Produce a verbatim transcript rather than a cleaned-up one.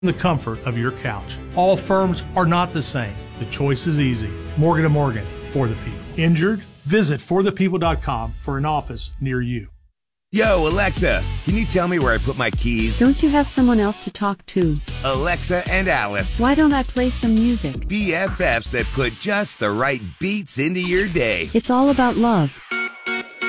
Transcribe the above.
the comfort of your couch. All firms are not the same. The choice is easy. Morgan and Morgan, for the people. Injured? Visit for the people dot com for an office near you. Yo, Alexa, can you tell me where I put my keys? Don't you have someone else to talk to? Alexa and Alice. Why don't I play some music? B F Fs that put just the right beats into your day. It's all about love.